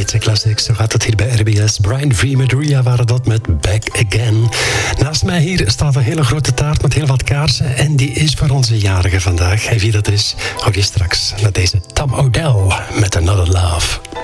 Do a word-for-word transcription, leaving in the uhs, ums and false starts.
Hits en Classics. Zo gaat het hier bij R B S. Brian V. met Ria waren dat met Back Again. Naast mij hier staat een hele grote taart met heel wat kaarsen. En die is voor onze jarige vandaag. En wie dat is, hoor je straks naar deze Tom Odell met Another Love.